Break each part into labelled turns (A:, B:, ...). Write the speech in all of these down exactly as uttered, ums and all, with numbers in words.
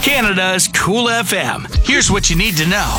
A: Canada's Cool F M. Here's what you need to know.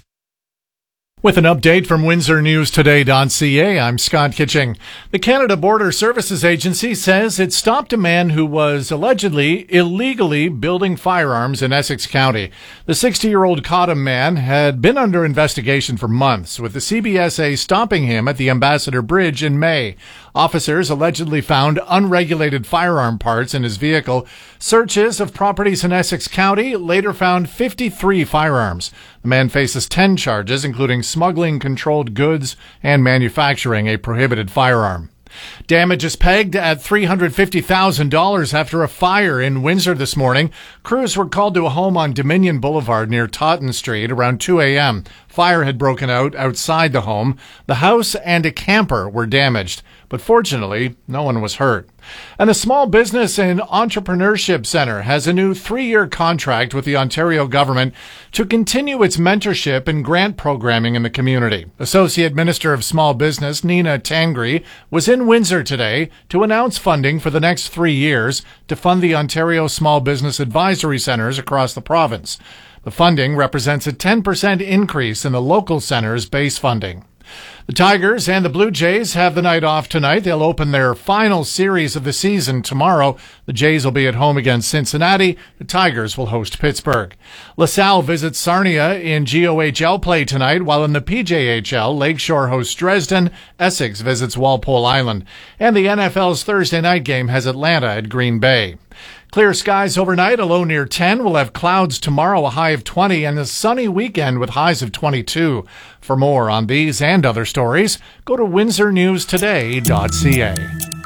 B: With an update from Windsor News Today dot C A, I'm Scott Kitching. The Canada Border Services Agency says it stopped a man who was allegedly illegally building firearms in Essex County. The sixty-year-old Cottam man had been under investigation for months, with the C B S A stopping him at the Ambassador Bridge in May. Officers allegedly found unregulated firearm parts in his vehicle. Searches of properties in Essex County later found fifty-three firearms. The man faces ten charges, including smuggling controlled goods and manufacturing a prohibited firearm. Damage is pegged at three hundred fifty thousand dollars after a fire in Windsor this morning. Crews were called to a home on Dominion Boulevard near Totten Street around two a.m. Fire had broken out outside the home. The house and a camper were damaged, but fortunately, no one was hurt. And the Small Business and Entrepreneurship Centre has a new three-year contract with the Ontario government to continue its mentorship and grant programming in the community. Associate Minister of Small Business Nina Tangri was in Windsor today to announce funding for the next three years to fund the Ontario Small Business Advisory Centres across the province. The funding represents a ten percent increase in the local centre's base funding. The Tigers and the Blue Jays have the night off tonight. They'll open their final series of the season tomorrow. The Jays will be at home against Cincinnati. The Tigers will host Pittsburgh. LaSalle visits Sarnia in G O H L play tonight, while in the P J H L, Lakeshore hosts Dresden. Essex visits Walpole Island. And the N F L's Thursday night game has Atlanta at Green Bay. Clear skies overnight, a low near ten. We'll have clouds tomorrow, a high of twenty, and a sunny weekend with highs of twenty-two. For more on these and other stories, go to Windsor News Today dot C A.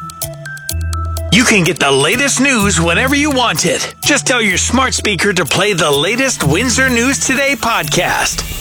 A: You can get the latest news whenever you want it. Just tell your smart speaker to play the latest Windsor News Today podcast.